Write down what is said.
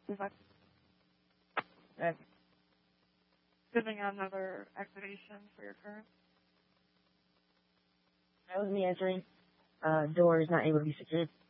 Is that giving another explanation for your current? That was me answering. Door is not able to be secured.